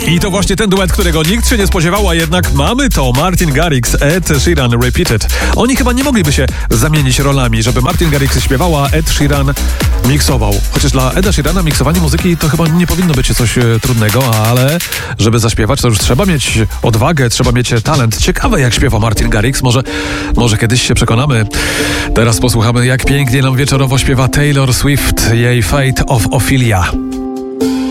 I to właśnie ten duet, którego nikt się nie spodziewał, a jednak mamy to. Martin Garrix, Ed Sheeran, Repeated. Oni chyba nie mogliby się zamienić rolami, żeby Martin Garrix śpiewał, a Ed Sheeran miksował. Chociaż dla Eda Sheerana miksowanie muzyki to chyba nie powinno być coś trudnego, ale żeby zaśpiewać, to już trzeba mieć odwagę, trzeba mieć talent. Ciekawe, jak śpiewa Martin Garrix. Może kiedyś się przekonamy. Teraz posłuchamy, jak pięknie nam wieczorowo śpiewa Taylor Swift, jej Fate of Ophelia.